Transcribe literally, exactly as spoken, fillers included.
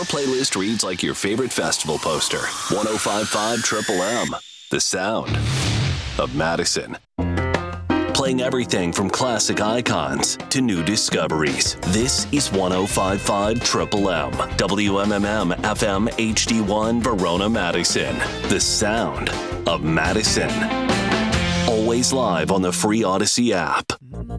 playlist reads like your favorite festival poster. one oh five point five Triple M, the sound of Madison. Playing everything from classic icons to new discoveries. This is one oh five point five Triple M, W M M M F M H D one Verona, Madison. The sound of Madison. Always live on the free Odyssey app.